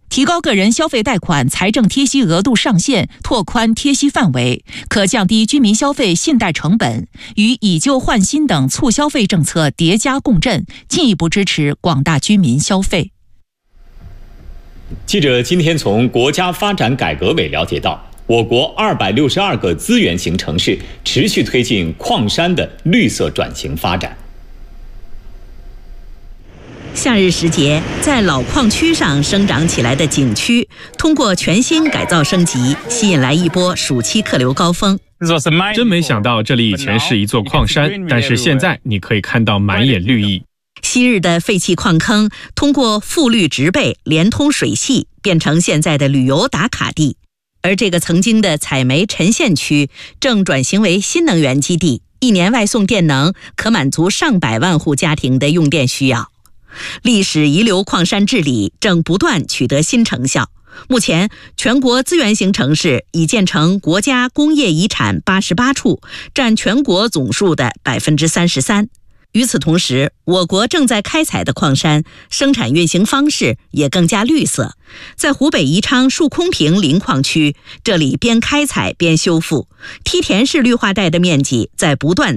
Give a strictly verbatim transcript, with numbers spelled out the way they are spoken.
提高个人消费贷款财政贴息额度上限，拓宽贴息范围，可降低居民消费信贷成本，与以旧换新等促消费政策叠加共振，进一步支持广大居民消费。 记者今天从国家发展改革委了解到，我国二百六十二个资源型城市持续推进矿山的绿色转型发展。 夏日时节，在老矿区上生长起来的景区，通过全新改造升级，吸引来一波暑期客流高峰。 真没想到这里以前是一座矿山，但是现在你可以看到满眼绿意。 昔日的废弃矿坑，通过复绿植被连通水系，变成现在的旅游打卡地。而这个曾经的采煤沉陷区，正转型为新能源基地，一年外送电能可满足上百万户家庭的用电需要。历史遗留矿山治理正不断取得新成效。目前，全国资源型城市已建成国家工业遗产八十八处，占全国总数的百分之三十三。与此同时，我国正在开采的矿山生产运行方式也更加绿色。在湖北宜昌树空坪林矿区，这里边开采边修复，梯田式绿化带的面积在不断